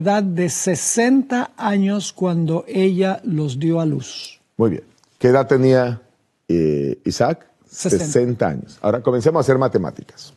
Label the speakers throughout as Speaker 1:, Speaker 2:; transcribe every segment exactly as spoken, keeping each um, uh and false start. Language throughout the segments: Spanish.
Speaker 1: edad de sesenta años cuando ella los dio a luz.
Speaker 2: Muy bien. ¿Qué edad tenía eh, Isaac?
Speaker 1: sesenta.
Speaker 2: sesenta años. Ahora comencemos a hacer matemáticas.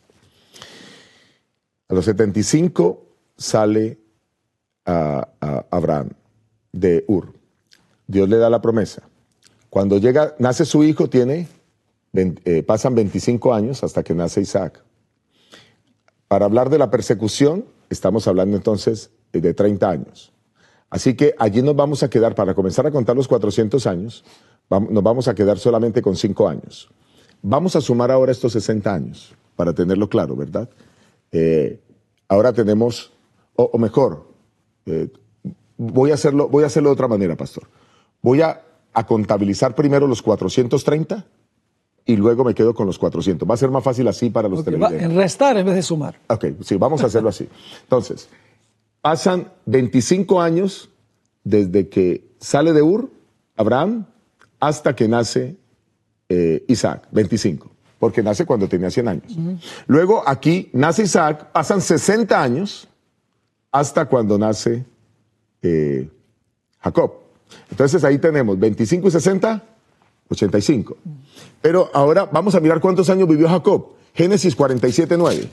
Speaker 2: A los setenta y cinco sale a, a Abraham de Ur. Dios le da la promesa. Cuando llega, nace su hijo, tiene, eh, pasan veinticinco años hasta que nace Isaac. Para hablar de la persecución, estamos hablando entonces de treinta años. Así que allí nos vamos a quedar, para comenzar a contar los cuatrocientos años, vamos, nos vamos a quedar solamente con cinco años. Vamos a sumar ahora estos sesenta años, para tenerlo claro, ¿verdad? Eh, ahora tenemos, o, o mejor, eh, voy, a hacerlo, voy a hacerlo de otra manera, pastor. Voy a, a contabilizar primero los cuatrocientos treinta y luego me quedo con los cuatrocientos. Va a ser más fácil así para los
Speaker 1: Okay,
Speaker 2: televidentes.
Speaker 1: va, en restar en vez de sumar.
Speaker 2: Ok, sí, vamos a hacerlo así. Entonces, pasan veinticinco años desde que sale de Ur, Abraham, hasta que nace eh, Isaac, veinticinco, porque nace cuando tenía cien años. Uh-huh. Luego aquí nace Isaac, pasan sesenta años hasta cuando nace eh, Jacob. Entonces ahí tenemos veinticinco y sesenta, ochenta y cinco. Uh-huh. Pero ahora vamos a mirar cuántos años vivió Jacob. Génesis cuarenta y siete, nueve.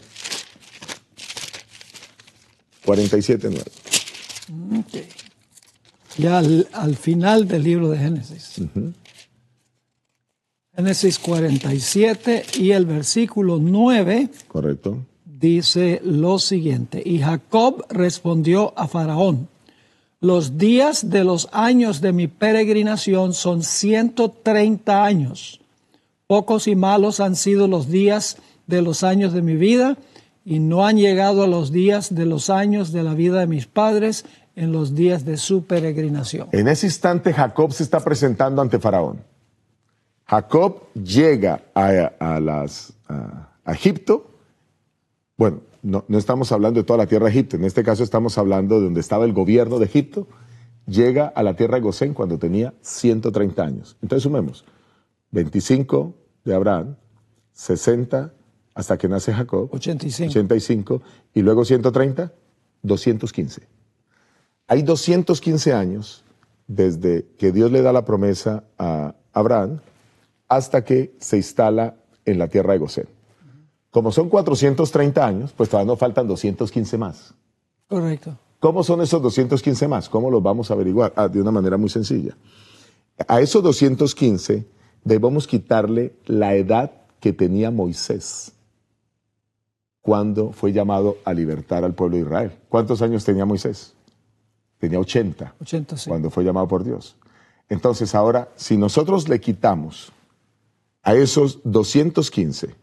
Speaker 2: cuarenta y siete, nueve.
Speaker 1: Okay. Ya al, al final del libro de Génesis. Uh-huh. Génesis cuarenta y siete y el versículo nueve.
Speaker 2: Correcto.
Speaker 1: Dice lo siguiente: y Jacob respondió a Faraón: los días de los años de mi peregrinación son ciento treinta años. Pocos y malos han sido los días de los años de mi vida, y no han llegado a los días de los años de la vida de mis padres en los días de su peregrinación.
Speaker 2: En ese instante Jacob se está presentando ante Faraón. Jacob llega a, a, las, a, a Egipto. Bueno, no, no estamos hablando de toda la tierra de Egipto, en este caso estamos hablando de donde estaba el gobierno de Egipto. Llega a la tierra de Gosén cuando tenía ciento treinta años. Entonces sumemos, veinticinco de Abraham, sesenta hasta que nace Jacob,
Speaker 1: ochenta y cinco.
Speaker 2: ochenta y cinco, y luego ciento treinta, doscientos quince. Hay doscientos quince años desde que Dios le da la promesa a Abraham hasta que se instala en la tierra de Gosén. Como son cuatrocientos treinta años, pues todavía nos faltan doscientos quince más.
Speaker 1: Correcto.
Speaker 2: ¿Cómo son esos doscientos quince más? ¿Cómo los vamos a averiguar? Ah, de una manera muy sencilla. A esos doscientos quince debemos quitarle la edad que tenía Moisés cuando fue llamado a libertar al pueblo de Israel. ¿Cuántos años tenía Moisés? Tenía ochenta,
Speaker 1: ochenta, sí.
Speaker 2: Cuando fue llamado por Dios. Entonces ahora, si nosotros le quitamos a esos doscientos quince,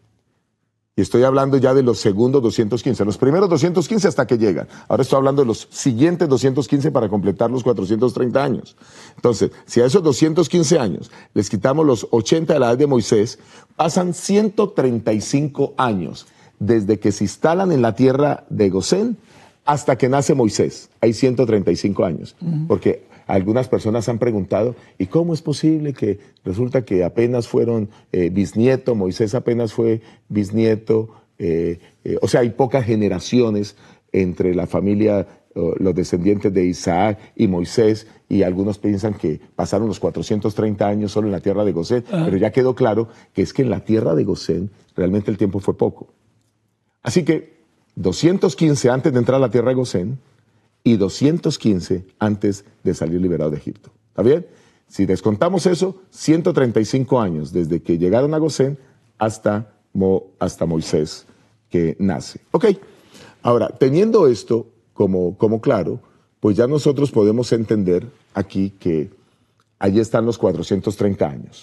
Speaker 2: y estoy hablando ya de los segundos doscientos quince, los primeros doscientos quince hasta que llegan. Ahora estoy hablando de los siguientes doscientos quince para completar los cuatrocientos treinta años. Entonces, si a esos doscientos quince años les quitamos los ochenta de la edad de Moisés, pasan ciento treinta y cinco años desde que se instalan en la tierra de Gosén hasta que nace Moisés. Hay ciento treinta y cinco años. Uh-huh. Porque algunas personas han preguntado, ¿y cómo es posible que resulta que apenas fueron eh, bisnieto, Moisés apenas fue bisnieto? Eh, eh, o sea, hay pocas generaciones entre la familia, uh, los descendientes de Isaac y Moisés, y algunos piensan que pasaron los cuatrocientos treinta años solo en la tierra de Gosén, uh-huh. Pero ya quedó claro que es que en la tierra de Gosén realmente el tiempo fue poco. Así que doscientos quince antes de entrar a la tierra de Gosén, y doscientos quince antes de salir liberado de Egipto. ¿Está bien? Si descontamos eso, ciento treinta y cinco años desde que llegaron a Gosén hasta, Mo, hasta Moisés que nace. Ok, ahora, teniendo esto como, como claro, pues ya nosotros podemos entender aquí que allí están los cuatrocientos treinta años,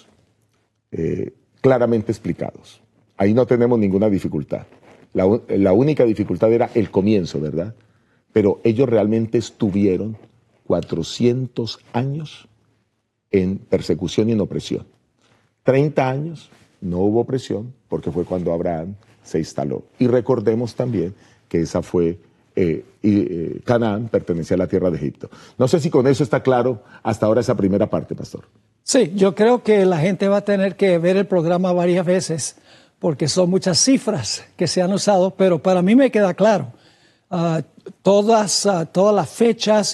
Speaker 2: eh, claramente explicados. Ahí no tenemos ninguna dificultad. La, la única dificultad era el comienzo, ¿verdad? Pero ellos realmente estuvieron cuatrocientos años en persecución y en opresión. treinta años no hubo opresión porque fue cuando Abraham se instaló. Y recordemos también que esa fue, eh, eh, Canaán pertenecía a la tierra de Egipto. No sé si con eso está claro hasta ahora esa primera parte, pastor.
Speaker 1: Sí, yo creo que la gente va a tener que ver el programa varias veces porque son muchas cifras que se han usado, pero para mí me queda claro. ah, todas, ah, todas las fechas